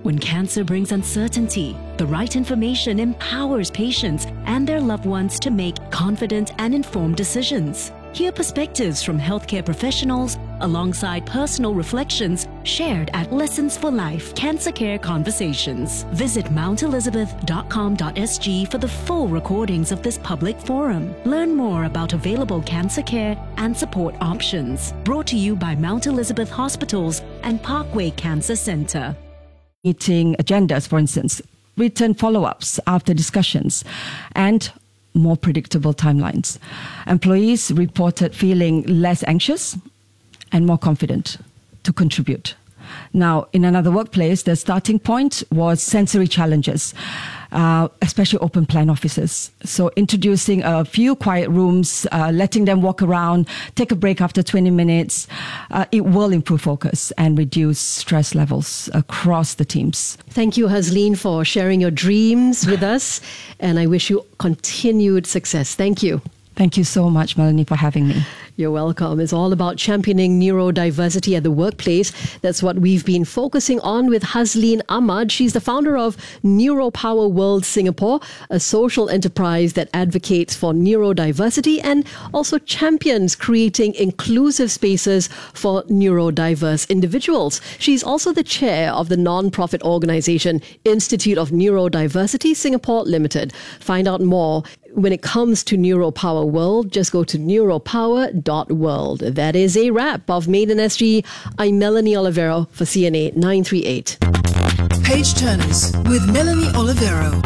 When cancer brings uncertainty, the right information empowers patients and their loved ones to make confident and informed decisions. Hear perspectives from healthcare professionals alongside personal reflections shared at Lessons for Life Cancer Care Conversations. Visit mountelizabeth.com.sg for the full recordings of this public forum. Learn more about available cancer care and support options. Brought to you by Mount Elizabeth Hospitals and Parkway Cancer Centre. Meeting agendas, for instance, written follow-ups after discussions, and more predictable timelines. Employees reported feeling less anxious and more confident to contribute. Now, in another workplace, the starting point was sensory challenges, especially open plan offices. So introducing a few quiet rooms, letting them walk around, take a break after 20 minutes, it will improve focus and reduce stress levels across the teams. Thank you, Hazleen, for sharing your dreams with us. And I wish you continued success. Thank you. Thank you so much, Melanie, for having me. You're welcome. It's all about championing neurodiversity at the workplace. That's what we've been focusing on with Hazleen Ahmad. She's the founder of Neuropower World Singapore, a social enterprise that advocates for neurodiversity and also champions creating inclusive spaces for neurodiverse individuals. She's also the chair of the non-profit organization Institute of Neurodiversity Singapore Limited. Find out more. When it comes to Neuropower World, just go to neuropower.world. That is a wrap of Made in SG. I'm Melanie Olivero for CNA 938. Page Turners with Melanie Olivero.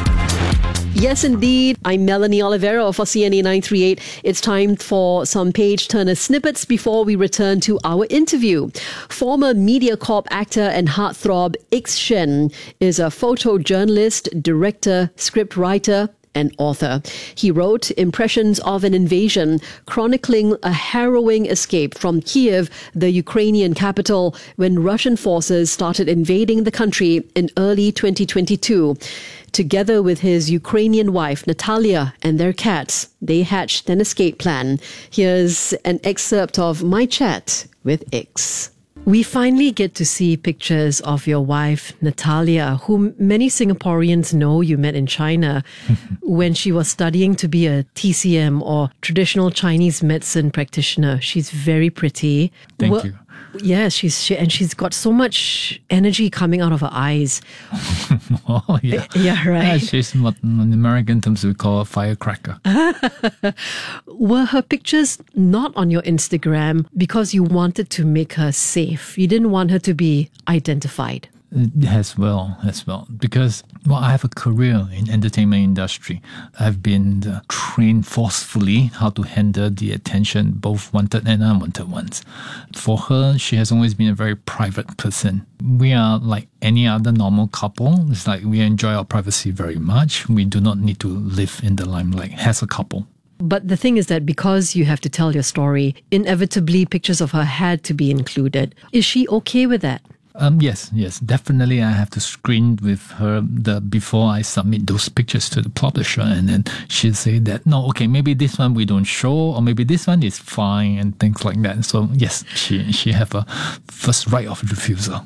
Yes, indeed. I'm Melanie Olivero for CNA 938. It's time for some Page Turner snippets before we return to our interview. Former MediaCorp actor and heartthrob Ix Shen is a photojournalist, director, scriptwriter, and author. He wrote Impressions of an Invasion, chronicling a harrowing escape from Kiev, the Ukrainian capital, when Russian forces started invading the country in early 2022. Together with his Ukrainian wife, Natalia, and their cats, they hatched an escape plan. Here's an excerpt of my chat with Ix. We finally get to see pictures of your wife, Natalia, whom many Singaporeans know you met in China when she was studying to be a TCM or traditional Chinese medicine practitioner. She's very pretty. Thank you. Yes, she's got so much energy coming out of her eyes. Oh, yeah. Yeah, right. Yeah, she's what in American terms we call a firecracker. Were her pictures not on your Instagram because you wanted to make her safe? You didn't want her to be identified? As well. Because, I have a career in entertainment industry. I've been trained forcefully how to handle the attention, both wanted and unwanted ones. For her, she has always been a very private person. We are like any other normal couple. It's like we enjoy our privacy very much. We do not need to live in the limelight as a couple. But the thing is that because you have to tell your story, inevitably pictures of her had to be included. Is she okay with that? Yes, definitely. I have to screen with her before I submit those pictures to the publisher, and then she'll say that no, okay, maybe this one we don't show, or maybe this one is fine, and things like that. So yes, she have a first right of refusal.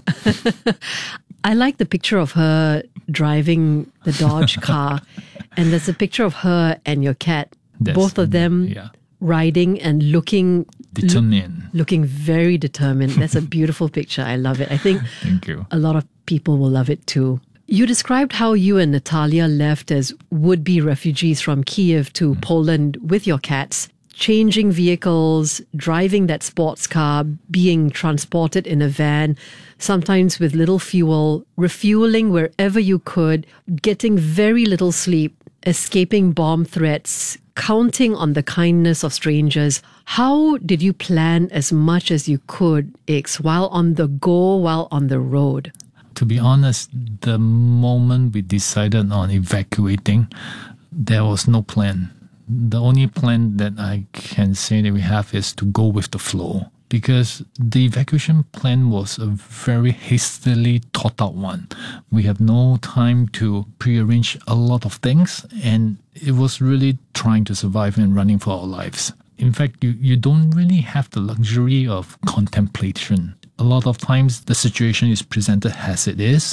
I like the picture of her driving the Dodge car, and there's a picture of her and your cat, both of them riding and looking determined. Looking very determined. That's a beautiful picture. I love it. I think Thank you. A lot of people will love it too. You described how you and Natalia left as would-be refugees from Kiev to Poland with your cats, changing vehicles, driving that sports car, being transported in a van, sometimes with little fuel, refueling wherever you could, getting very little sleep, escaping bomb threats, counting on the kindness of strangers. How did you plan as much as you could, Ix, while on the go, while on the road? To be honest, the moment we decided on evacuating, there was no plan. The only plan that I can say that we have is to go with the flow. Because the evacuation plan was a very hastily thought out one. We have no time to prearrange a lot of things, and it was really trying to survive and running for our lives. In fact, you don't really have the luxury of contemplation. A lot of times the situation is presented as it is,